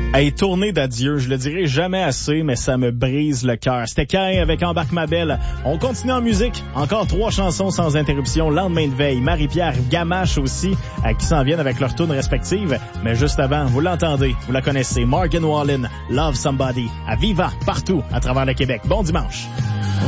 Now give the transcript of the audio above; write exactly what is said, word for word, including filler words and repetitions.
Hey, tournée d'adieu, je le dirai jamais assez, mais ça me brise le cœur. C'était Caïn avec Embarque ma belle. On continue en musique. Encore trois chansons sans interruption. Lendemain de veille. Marie-Pierre Gamache aussi, à qui s'en viennent avec leurs tunes respectives. Mais juste avant, vous l'entendez, vous la connaissez. Morgan Wallen, Love Somebody, à Viva, partout à travers le Québec. Bon dimanche.